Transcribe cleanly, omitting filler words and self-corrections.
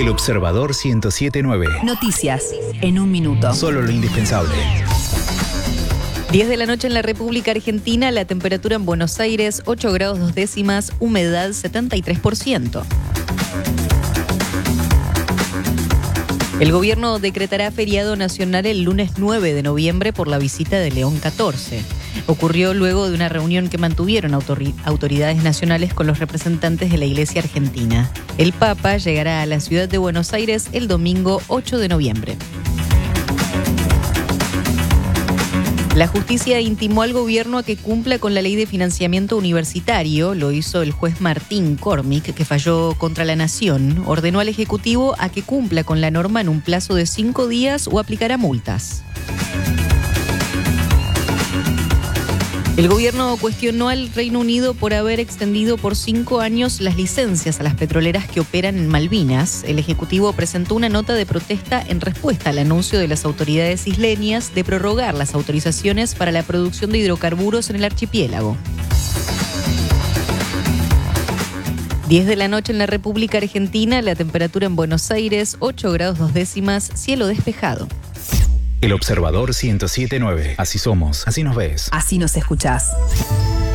El Observador 107.9. Noticias en un minuto. Solo lo indispensable. 10 de la noche en la República Argentina, la temperatura en Buenos Aires 8 grados 2 décimas, humedad 73%. El gobierno decretará feriado nacional el lunes 9 de noviembre por la visita de León XIV. Ocurrió luego de una reunión que mantuvieron autoridades nacionales con los representantes de la Iglesia Argentina. El Papa llegará a la ciudad de Buenos Aires el domingo 8 de noviembre. La justicia intimó al gobierno a que cumpla con la ley de financiamiento universitario. Lo hizo el juez Martín Cormick, que falló contra la Nación. Ordenó al Ejecutivo a que cumpla con la norma en un plazo de 5 días o aplicará multas. El gobierno cuestionó al Reino Unido por haber extendido por 5 años las licencias a las petroleras que operan en Malvinas. El Ejecutivo presentó una nota de protesta en respuesta al anuncio de las autoridades isleñas de prorrogar las autorizaciones para la producción de hidrocarburos en el archipiélago. 10 de la noche en la República Argentina, la temperatura en Buenos Aires 8 grados 2 décimas, cielo despejado. El Observador 107.9. Así somos, así nos ves. Así nos escuchás.